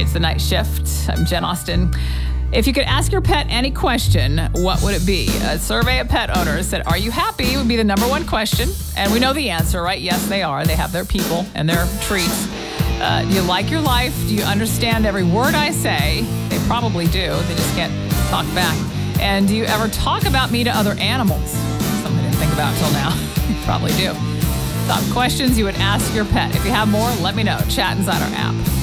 It's the Night Shift. I'm Jen Austen. If you could ask your pet any question, what would it be? A survey of pet owners said, are you happy would be the number one question. And we know the answer, right? Yes, they are. They have their people and their treats. Do you like your life? Do you understand every word I say? They probably do. They just can't talk back. And do you ever talk about me to other animals? Something I didn't think about until now. You probably do. Top questions you would ask your pet. If you have more, let me know. Chat inside our app.